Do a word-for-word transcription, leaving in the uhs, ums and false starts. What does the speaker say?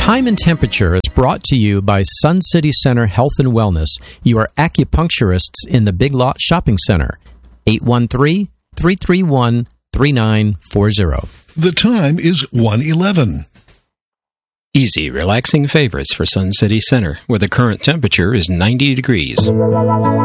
Time and Temperature is brought to you by Sun City Center Health and Wellness, your acupuncturists in the Big Lot Shopping Center. eight one three, three three one, three nine four zero. The time is one eleven. Easy, relaxing favorites for Sun City Center, where the current temperature is ninety degrees.